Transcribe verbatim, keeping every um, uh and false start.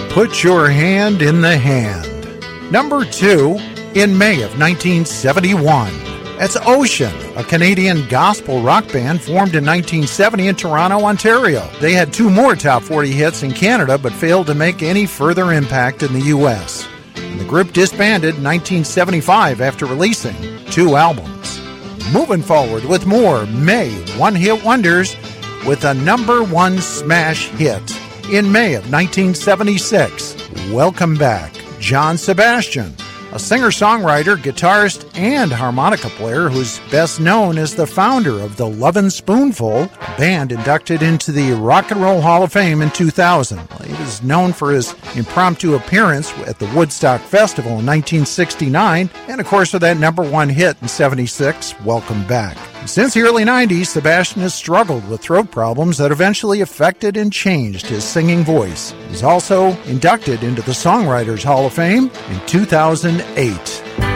Put Your Hand in the Hand. Number two, in May of nineteen seventy-one. That's Ocean, a Canadian gospel rock band formed in nineteen seventy in Toronto, Ontario. They had two more top forty hits in Canada, but failed to make any further impact in the U S. And the group disbanded in nineteen seventy-five after releasing two albums. Moving forward with more May one-hit wonders with a number one smash hit. In May of nineteen seventy-six, welcome back, John Sebastian, a singer-songwriter, guitarist, and harmonica player who's best known as the founder of the Lovin' Spoonful, a band inducted into the Rock and Roll Hall of Fame in two thousand. He was known for his impromptu appearance at the Woodstock Festival in nineteen sixty-nine, and of course for that number one hit in seventy-six, Welcome Back. Since the early nineties, Sebastian has struggled with throat problems that eventually affected and changed his singing voice. He's also inducted into the Songwriters Hall of Fame in two thousand eight.